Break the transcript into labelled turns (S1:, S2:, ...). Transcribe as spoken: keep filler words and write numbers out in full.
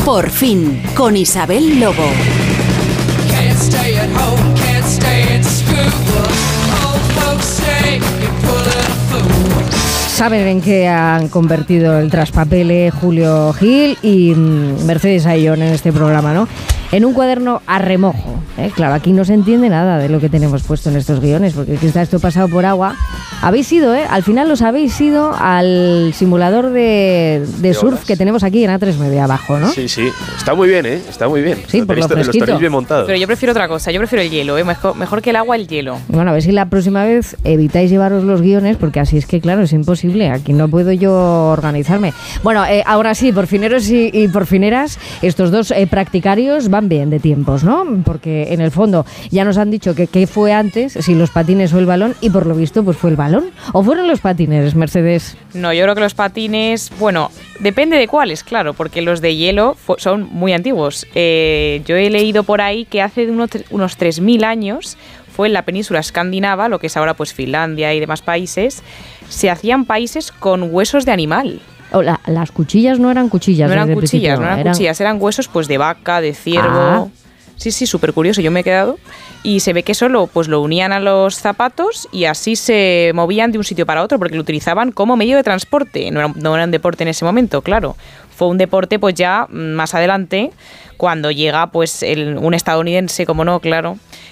S1: Por fin, con Isabel Lobo.
S2: Can't stay at home, can't stay in school. Old folks say you're pulling a fool.
S3: Saben en qué han convertido el traspapele Julio Gil y Mercedes Ayllón en este programa, ¿no? En un cuaderno a remojo, ¿eh? Claro, aquí no se entiende nada de lo que tenemos puesto en estos guiones, porque aquí está esto pasado por agua. Habéis ido, ¿eh? Al final os habéis ido al simulador de, de surf
S4: olas
S3: que tenemos aquí en A tres Media abajo, ¿no?
S4: Sí, sí. Está muy bien, ¿eh? Está muy bien.
S3: Sí,
S4: lo
S3: por lo
S4: tenéis,
S3: fresquito.
S4: Los tenéis bien montados.
S5: Pero yo prefiero otra cosa, yo prefiero el hielo, ¿eh? mejor, mejor que el agua, el hielo.
S3: Bueno, a ver si la próxima vez evitáis llevaros los guiones, porque así es que, claro, es imposible. Aquí no puedo yo organizarme. Bueno, eh, ahora sí, porfineros y, y porfineras, estos dos eh, practicarios van bien de tiempos, ¿no? Porque en el fondo ya nos han dicho que qué fue antes, si los patines o el balón, y por lo visto pues fue el balón. ¿O fueron los patines, Mercedes?
S5: No, yo creo que los patines, bueno, depende de cuáles, claro, porque los de hielo fu- son muy antiguos. Eh, yo he leído por ahí que hace unos, unos tres mil años fue en la península escandinava, lo que es ahora pues Finlandia y demás países, se hacían países con huesos de animal.
S3: O la- las cuchillas no eran cuchillas.
S5: No eran
S3: desde el
S5: cuchillas,
S3: principio,
S5: no eran, cuchillas, eran huesos pues de vaca, de ciervo.
S3: Ah.
S5: Sí, sí, súper curioso, yo me he quedado. Y se ve que solo pues lo unían a los zapatos y así se movían de un sitio para otro, porque lo utilizaban como medio de transporte. No era, no era un deporte en ese momento, claro. Fue un deporte pues ya más adelante, cuando llega pues el, un estadounidense, como no, claro,